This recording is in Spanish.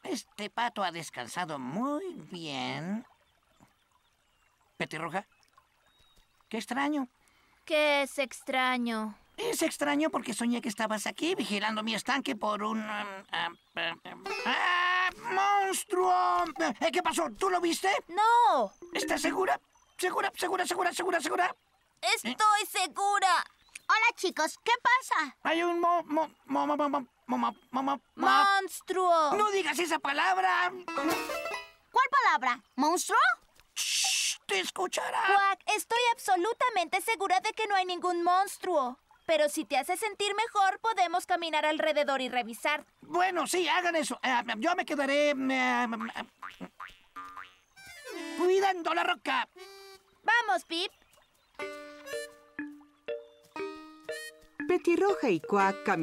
Este pato ha descansado muy bien. Petirroja, qué extraño. ¿Qué es extraño? Es extraño porque soñé que estabas aquí vigilando mi estanque por un... ¡monstruo! ¿Qué pasó? ¿Tú lo viste? ¡No! ¿Estás segura? ¿Segura? ¡Estoy segura! Hola, chicos, ¿qué pasa? Hay un ¡Monstruo! ¡No digas esa palabra! ¿Cuál palabra? ¿Monstruo? ¡Shh! ¡Te escuchará! Quack, estoy absolutamente segura de que no hay ningún monstruo. Pero si te hace sentir mejor, podemos caminar alrededor y revisar. Bueno, sí, hagan eso. Yo me quedaré... cuidando la roca. ¡Vamos, Pip! Petirroja y Quack caminaron